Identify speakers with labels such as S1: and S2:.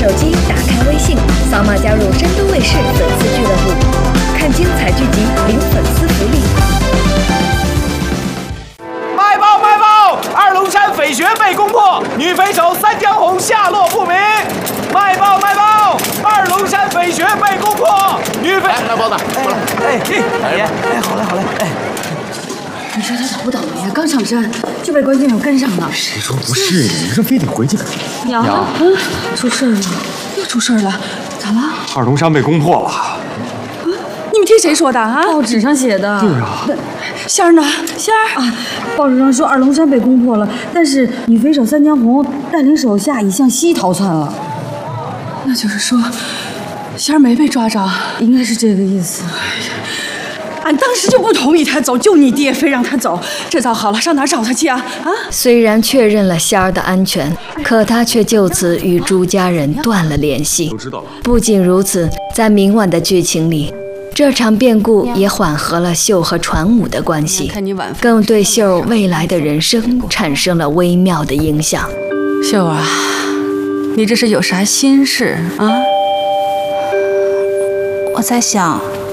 S1: 手机，打开微信，扫码加入山东卫视粉丝俱乐部，看精彩剧集，领粉丝福利。
S2: 卖报卖报！二龙山匪穴被攻破，女匪首三江红下落不明。卖报卖报！二龙山匪穴被攻破，女匪。来，包子，过来。老爷，好嘞好嘞，
S3: 你说他倒不倒霉呀？刚上山就被关键友跟上了。
S4: 谁说不是？你这非得回去看。
S3: 娘，出事了，又出事了，咋了？
S4: 二龙山被攻破了。
S3: 你们听谁说的啊？
S5: 报纸上写的。
S4: 对啊。
S3: 仙儿呢？仙儿啊，
S5: 报纸上说二龙山被攻破了，但是女匪首三江红带领手下已向西逃窜了。
S3: 那就是说，仙儿没被抓着，
S5: 应该是这个意思。
S3: 俺当时就不同意他走，就你爹非让他走，这糟好了，上哪儿找他去啊？
S1: 虽然确认了仙儿的安全，可他却就此与朱家人断了联系。
S4: 都知道了。
S1: 不仅如此，在明晚的剧情里，这场变故也缓和了秀和传武的关系，更对秀未来的人生产生了微妙的影响。
S3: 秀啊，你这是有啥心事啊？
S6: 我在想，